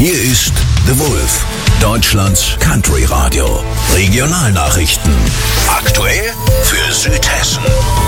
Hier ist The Wolf, Deutschlands Country Radio. Regionalnachrichten. Aktuell für Südhessen.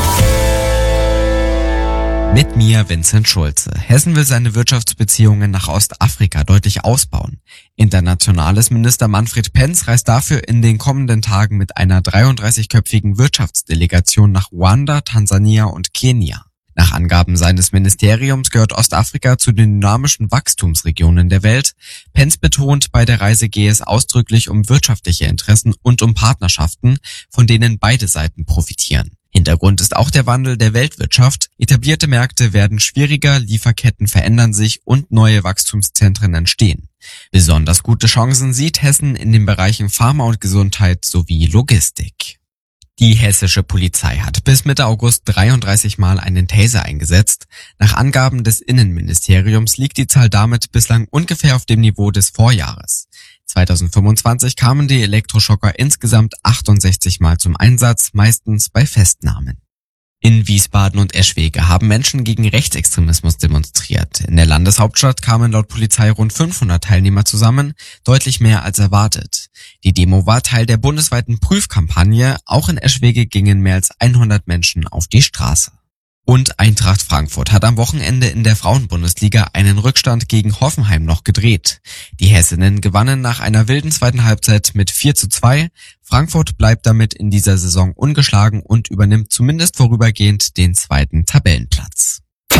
Mit mir Vincent Schulze. Hessen will seine Wirtschaftsbeziehungen nach Ostafrika deutlich ausbauen. Internationales Minister Manfred Penz reist dafür in den kommenden Tagen mit einer 33-köpfigen Wirtschaftsdelegation nach Ruanda, Tansania und Kenia. Nach Angaben seines Ministeriums gehört Ostafrika zu den dynamischen Wachstumsregionen der Welt. Penz betont, bei der Reise gehe es ausdrücklich um wirtschaftliche Interessen und um Partnerschaften, von denen beide Seiten profitieren. Hintergrund ist auch der Wandel der Weltwirtschaft. Etablierte Märkte werden schwieriger, Lieferketten verändern sich und neue Wachstumszentren entstehen. Besonders gute Chancen sieht Hessen in den Bereichen Pharma und Gesundheit sowie Logistik. Die hessische Polizei hat bis Mitte August 33 Mal einen Taser eingesetzt. Nach Angaben des Innenministeriums liegt die Zahl damit bislang ungefähr auf dem Niveau des Vorjahres. 2025 kamen die Elektroschocker insgesamt 68 Mal zum Einsatz, meistens bei Festnahmen. In Wiesbaden und Eschwege haben Menschen gegen Rechtsextremismus demonstriert. In der Landeshauptstadt kamen laut Polizei rund 500 Teilnehmer zusammen, deutlich mehr als erwartet. Die Demo war Teil der bundesweiten Prüfkampagne. Auch in Eschwege gingen mehr als 100 Menschen auf die Straße. Und Eintracht Frankfurt hat am Wochenende in der Frauenbundesliga einen Rückstand gegen Hoffenheim noch gedreht. Die Hessinnen gewannen nach einer wilden zweiten Halbzeit mit 4:2. Frankfurt bleibt damit in dieser Saison ungeschlagen und übernimmt zumindest vorübergehend den zweiten Tabellenplatz.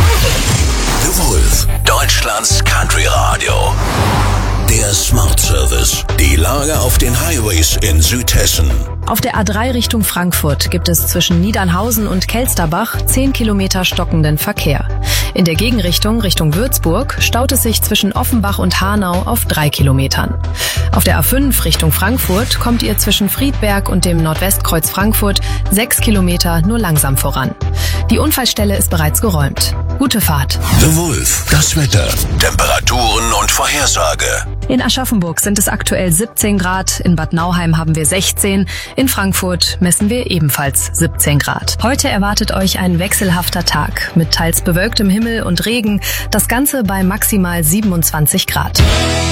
The Wolf, Deutschlands Country Radio. Der Smart Service. Die Lage auf den Highways in Südhessen. Auf der A3 Richtung Frankfurt gibt es zwischen Niedernhausen und Kelsterbach 10 Kilometer stockenden Verkehr. In der Gegenrichtung Richtung Würzburg staut es sich zwischen Offenbach und Hanau auf 3 Kilometern. Auf der A5 Richtung Frankfurt kommt ihr zwischen Friedberg und dem Nordwestkreuz Frankfurt 6 Kilometer nur langsam voran. Die Unfallstelle ist bereits geräumt. Gute Fahrt. The Wolf, das Wetter, Temperaturen und Vorhersage. In Aschaffenburg sind es aktuell 17 Grad, in Bad Nauheim haben wir 16, in Frankfurt messen wir ebenfalls 17 Grad. Heute erwartet euch ein wechselhafter Tag mit teils bewölktem Himmel und Regen, das Ganze bei maximal 27 Grad.